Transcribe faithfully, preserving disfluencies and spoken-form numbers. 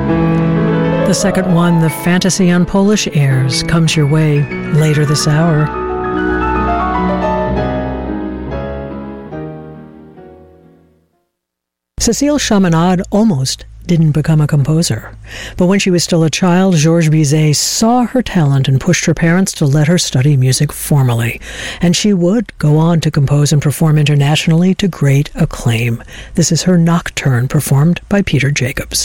The second one, The Fantasy on Polish Airs, comes your way later this hour. Cécile Chaminade almost didn't become a composer. But when she was still a child, Georges Bizet saw her talent and pushed her parents to let her study music formally. And she would go on to compose and perform internationally to great acclaim. This is her Nocturne, performed by Peter Jacobs.